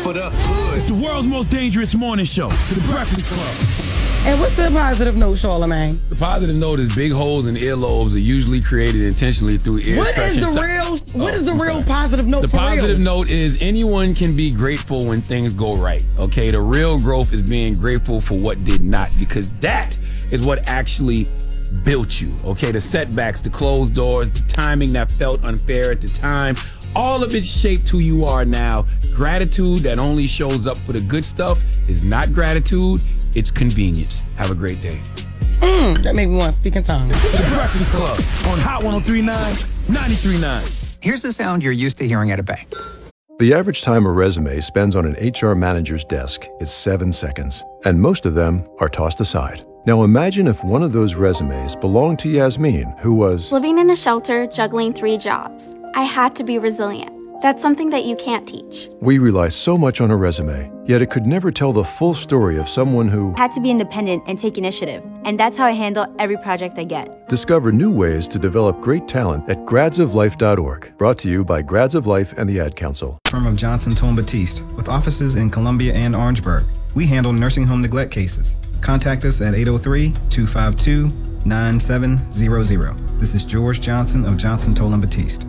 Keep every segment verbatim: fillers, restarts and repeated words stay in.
for the hood. It's the world's most dangerous morning show, The Breakfast Club. And what's the positive note, Charlamagne? The positive note is big holes in earlobes are usually created intentionally through ear What is scratching. the real? What Oh, is the I'm real sorry. positive note? The for positive real? note is anyone can be grateful when things go right. Okay, the real growth is being grateful for what did not, because that is what actually built you. Okay, the setbacks, the closed doors, the timing that felt unfair at the time, all of it shaped who you are now. Gratitude that only shows up for the good stuff is not gratitude, it's convenience. Have a great day. Mm, that made me want to speak in tongues. The Breakfast Club on Hot one oh three point nine, ninety-three point nine. Here's the sound you're used to hearing at a bank. The average time a resume spends on an H R manager's desk is seven seconds, and most of them are tossed aside. Now imagine if one of those resumes belonged to Yasmin, who was living in a shelter, juggling three jobs. I had to be resilient. That's something that you can't teach. We rely so much on a resume, yet it could never tell the full story of someone who had to be independent and take initiative. And that's how I handle every project I get. Discover new ways to develop great talent at grads of life dot org. Brought to you by Grads of Life and the Ad Council. Firm of Johnson Tone Batiste, with offices in Columbia and Orangeburg. We handle nursing home neglect cases. Contact us at eight oh three, two five two, nine seven zero zero. This is George Johnson of Johnson Tone Batiste.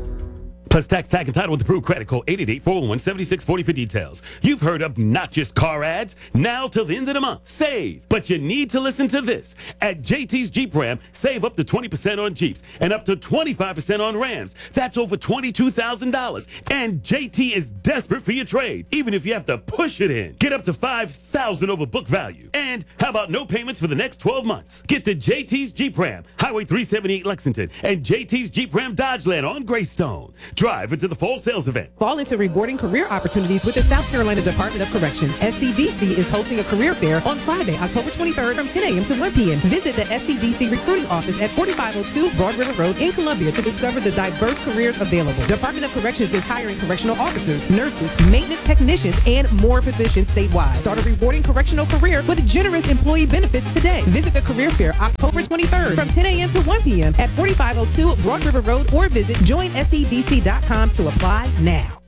Plus tax, tag, and title with approved credit. Call eight eight eight, four one one, seven six four zero for details. You've heard of not just car ads. Now till the end of the month, save. But you need to listen to this. At J T's Jeep Ram, save up to twenty percent on Jeeps and up to twenty-five percent on Rams. That's over twenty-two thousand dollars. And J T is desperate for your trade, even if you have to push it in. Get up to five thousand dollars over book value. And how about no payments for the next twelve months? Get to J T's Jeep Ram, Highway three seventy-eight Lexington, and J T's Jeep Ram Dodgeland on Greystone. Drive into the fall sales event. Fall into rewarding career opportunities with the South Carolina Department of Corrections. S C D C is hosting a career fair on Friday, October twenty-third from ten a.m. to one p.m. Visit the S C D C recruiting office at forty-five oh two Broad River Road in Columbia to discover the diverse careers available. Department of Corrections is hiring correctional officers, nurses, maintenance technicians, and more positions statewide. Start a rewarding correctional career with generous employee benefits today. Visit the career fair October twenty-third from ten a.m. to one p.m. at forty-five oh two Broad River Road or visit join S C D C dot com to apply now.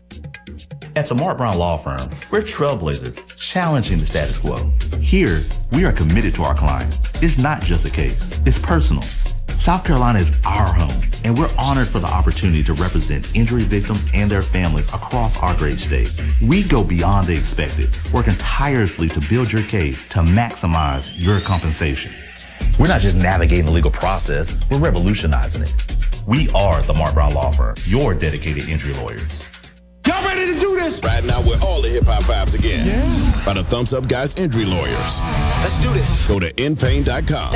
At the Mark Brown Law Firm, we're trailblazers, challenging the status quo. Here, we are committed to our clients. It's not just a case, it's personal. South Carolina is our home, and we're honored for the opportunity to represent injury victims and their families across our great state. We go beyond the expected, working tirelessly to build your case to maximize your compensation. We're not just navigating the legal process, we're revolutionizing it. We are the Mark Brown Law Firm, your dedicated injury lawyers. Y'all ready to do this? Right now, with all the hip-hop vibes again. Yeah. By the Thumbs Up Guys Injury Lawyers. Let's do this. Go to in pain dot com.